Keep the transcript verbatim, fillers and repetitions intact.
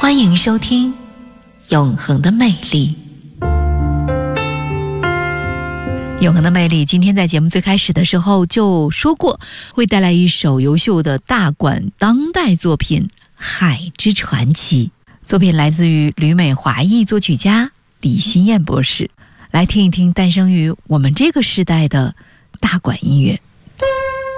欢迎收听《永恒的魅力》。永恒的魅力，今天在节目最开始的时候就说过，会带来一首优秀的大馆当代作品《海之传奇》。作品来自于旅美华裔作曲家李新燕博士。来听一听诞生于我们这个时代的大馆音乐。